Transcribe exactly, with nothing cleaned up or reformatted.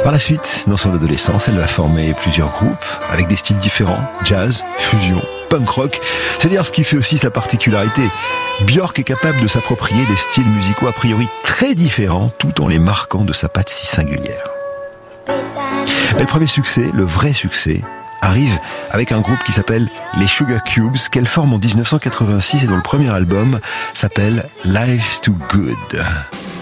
Par la suite, dans son adolescence, elle va former plusieurs groupes avec des styles différents, jazz, fusion, punk rock. C'est d'ailleurs ce qui fait aussi sa particularité. Björk est capable de s'approprier des styles musicaux a priori très différents, tout en les marquant de sa patte si singulière. Mais le premier succès, le vrai succès, arrive avec un groupe qui s'appelle les Sugar Cubes, qu'elle forme en dix-neuf cent quatre-vingt-six et dont le premier album s'appelle Life's Too Good.